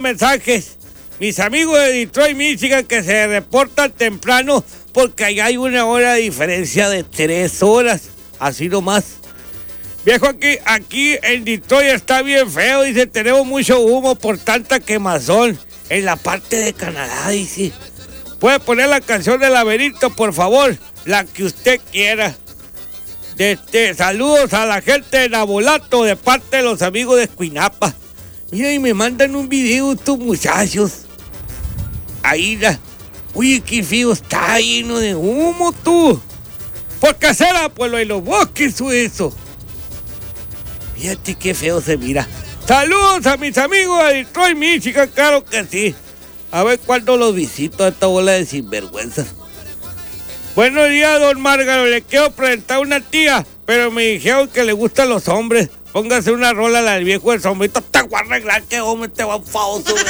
mensajes. Mis amigos de Detroit, Michigan, que se reportan temprano porque allá hay una hora de diferencia de 3 horas. Así nomás. Viejo, aquí en Detroit está bien feo, dice, tenemos mucho humo por tanta quemazón en la parte de Canadá, dice. ¿Puede poner la canción del laberinto, por favor? La que usted quiera. Saludos a la gente de Nabolato de parte de los amigos de Escuinapa. Mira, y me mandan un video estos muchachos. Ahí, uy, qué feo, está lleno de humo, tú. ¿Por qué será, pueblo? En los bosques o eso. Fíjate qué feo se mira. Saludos a mis amigos de Detroit, Michigan, claro que sí. A ver cuándo los visito a esta bola de sinvergüenzas. Buenos días, don Márgaro. Le quiero presentar a una tía, pero me dijeron que le gustan los hombres. Póngase una rola al viejo del sombrito. Te voy a arreglar, que hombre, te va un famoso, güey.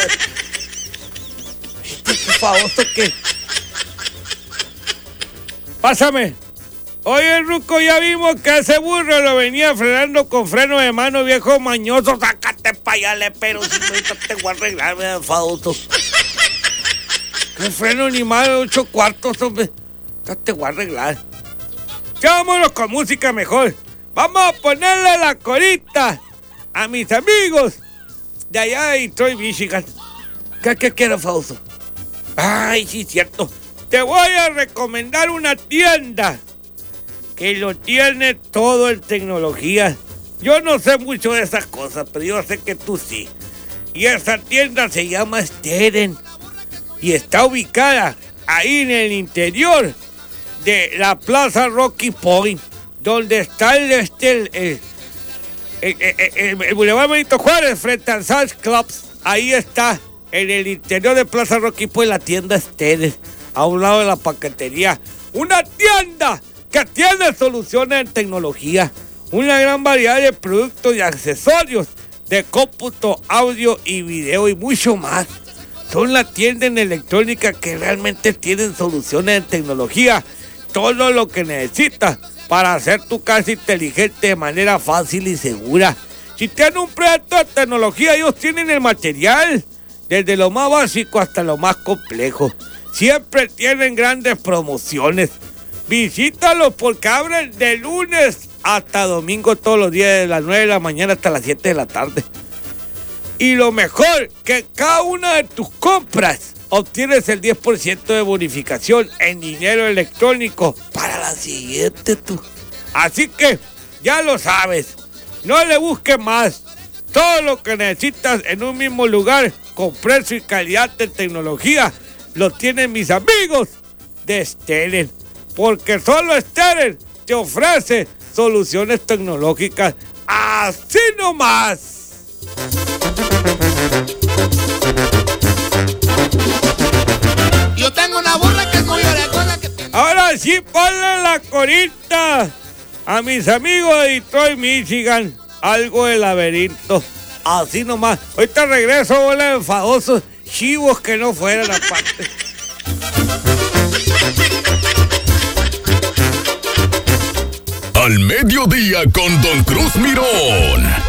¿Qué famoso qué? Pásame. Oye, Ruco, ya vimos que ese burro lo venía frenando con freno de mano, viejo mañoso. Sácate pa' allá, pero si no te voy a arreglar, me famoso. ¿Qué freno ni más de 8 cuartos, hombre? Te voy a arreglar. Ya vámonos con música mejor. Vamos a ponerle la corita a mis amigos de allá de Detroit, Michigan. ¿Qué quiero, Fausto? Ay, sí, cierto. Te voy a recomendar una tienda que lo tiene todo en tecnología. Yo no sé mucho de esas cosas, pero yo sé que tú sí. Y esa tienda se llama Steren y está ubicada ahí en el interior de la Plaza Rocky Point, donde está el Boulevard Benito Juárez frente al Sam's Club. Ahí está, en el interior de Plaza Rocky Point, la tienda Steren, a un lado de la paquetería. Una tienda que tiene soluciones en tecnología, una gran variedad de productos y accesorios de cómputo, audio y video y mucho más. Son la tienda en electrónica que realmente tienen soluciones en tecnología. Todo lo que necesitas para hacer tu casa inteligente de manera fácil y segura. Si tienen un proyecto de tecnología, ellos tienen el material, desde lo más básico hasta lo más complejo. Siempre tienen grandes promociones. Visítalos porque abren de lunes hasta domingo todos los días, de las 9 de la mañana hasta las 7 de la tarde. Y lo mejor, que cada una de tus compras obtienes el 10% de bonificación en dinero electrónico para la siguiente, tú. Así que, ya lo sabes, no le busques más. Todo lo que necesitas en un mismo lugar, con precio y calidad de tecnología, lo tienen mis amigos de Steren. Porque solo Steren te ofrece soluciones tecnológicas así nomás. Yo tengo una burra que es muy orejona que... Ahora sí, ponle la corita a mis amigos de Detroit, Michigan. Algo de laberinto. Así nomás. Ahorita regreso, bola de enfadosos chivos que no fueran aparte. Al mediodía con Don Cruz Mirón.